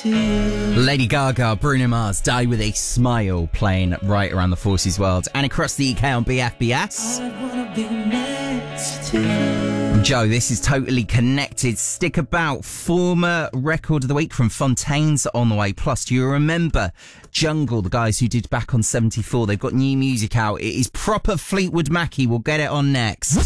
Lady Gaga, Bruno Mars, Die With A Smile, playing right around the Forces world and across the UK on BFBS. Joe, this is totally connected. Stick about. Former record of the week from Fontaines on the way. Plus, do you remember Jungle, the guys who did Back on 74? They've got new music out. It is proper Fleetwood Mackie. We'll get it on next.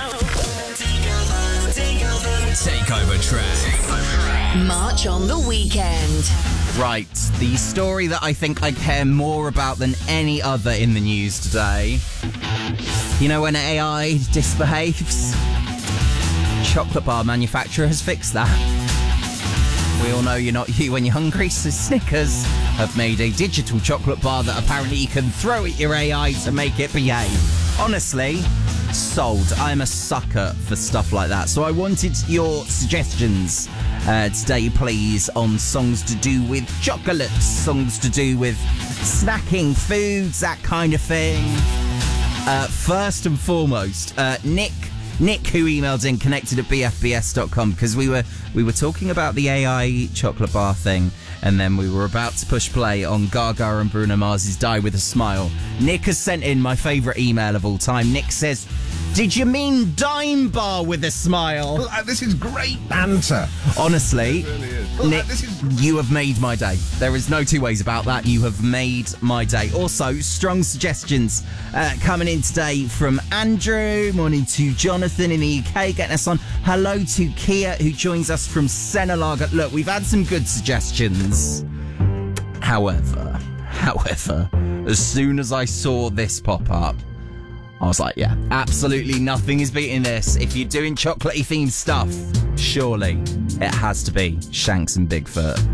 Takeover track. March on the weekend. Right, the story that I think I care more about than any other in the news today. You know when AI disbehaves? Chocolate bar manufacturer has fixed that. We all know you're not you when you're hungry, so Snickers have made a digital chocolate bar that apparently you can throw at your AI to make it behave. Honestly, sold. I'm a sucker for stuff like that. So I wanted your suggestions today, please, on songs to do with chocolates, songs to do with snacking, foods, that kind of thing. First and foremost, Nick, who emailed in, connected at bfbs.com, because we were talking about the AI chocolate bar thing, and then we were about to push play on Gaga and Bruno Mars' Die With A Smile. Nick has sent in my favourite email of all time. Nick says, "Did you mean dime bar with a smile?" Well, this is great banter. Honestly, It really is. Well, Nick, you have made my day. There is no two ways about that. You have made my day. Also, strong suggestions coming in today from Andrew. Morning to Jonathan in the UK, getting us on. Hello to Kia, who joins us from Senalaga. Look, we've had some good suggestions. However, as soon as I saw this pop up, I was like, yeah, absolutely nothing is beating this. If you're doing chocolatey themed stuff, surely it has to be Shanks and Bigfoot.